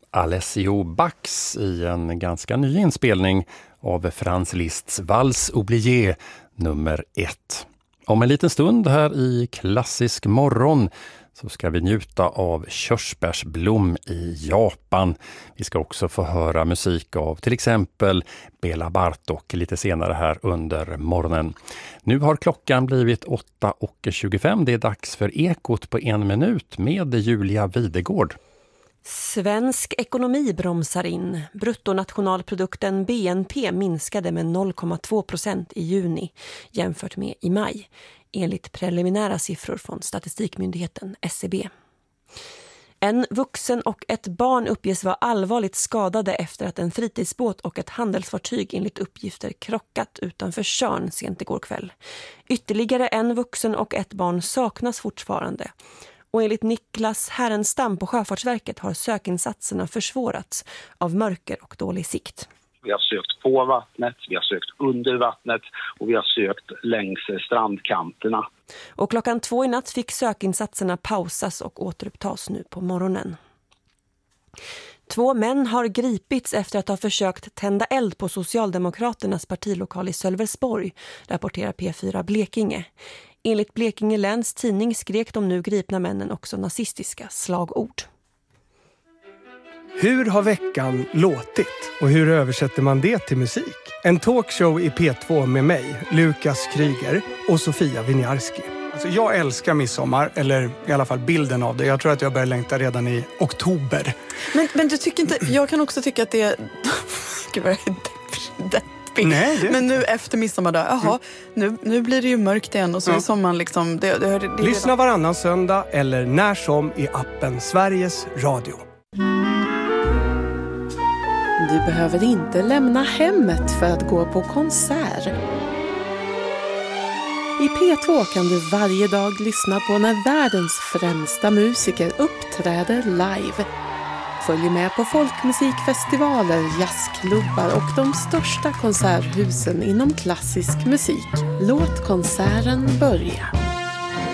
Alessio Bax i en ganska ny inspelning av Franz Liszts Vals Oublié nummer 1. Om en liten stund här i Klassisk morgon så ska vi njuta av körsbärsblom i Japan. Vi ska också få höra musik av till exempel Béla Bartók lite senare här under morgonen. Nu har klockan blivit 8:25. Det är dags för Ekot på 1 minut med Julia Videgård. Svensk ekonomi bromsar in. Bruttonationalprodukten BNP minskade med 0,2% i juni jämfört med i maj, enligt preliminära siffror från Statistikmyndigheten SCB. En vuxen och ett barn uppges vara allvarligt skadade efter att en fritidsbåt och ett handelsfartyg enligt uppgifter krockat utanför Tjörn sent igår kväll. Ytterligare en vuxen och ett barn saknas fortfarande. Och enligt Niklas Härenstam på Sjöfartsverket har sökinsatserna försvårats av mörker och dålig sikt. Vi har sökt på vattnet, vi har sökt under vattnet och vi har sökt längs strandkanterna. Och 2:00 i natt fick sökinsatserna pausas och återupptas nu på morgonen. 2 män har gripits efter att ha försökt tända eld på Socialdemokraternas partilokal i Sölvesborg, rapporterar P4 Blekinge. Enligt Blekinge läns tidning skrek de nu gripna männen också nazistiska slagord. Hur har veckan låtit och hur översätter man det till musik? En talkshow i P2 med mig, Lukas Kryger och Sofia Winiarski. Alltså jag älskar midsommar, eller i alla fall bilden av det. Jag tror att jag börjar längta redan i oktober. Men du tycker inte, jag kan också tycka att det är... Gud vad det. Nej, men nu efter midsommardag, nu blir det ju mörkt igen och så är sommaren liksom... Lyssna varannan söndag eller när som i appen Sveriges Radio. Du behöver inte lämna hemmet för att gå på konsert. I P2 kan du varje dag lyssna på när världens främsta musiker uppträder live. Följ med på folkmusikfestivaler, jazzklubbar och de största konserthusen inom klassisk musik. Låt konserten börja.